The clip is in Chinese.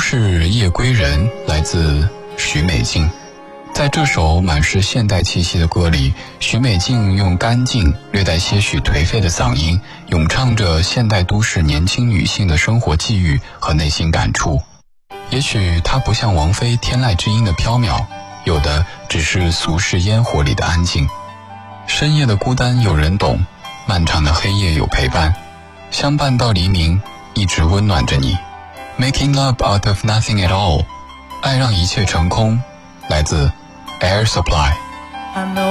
是夜归人，来自许美静。在这首满是现代气息的歌里，许美静用干净、略带些许颓废的嗓音，咏唱着现代都市年轻女性的生活际遇和内心感触。也许她不像王菲天籁之音的飘渺，有的只是俗世烟火里的安静。深夜的孤单有人懂，漫长的黑夜有陪伴，相伴到黎明，一直温暖着你。Making love out of nothing at all， 爱让一切成空，来自Air Supply。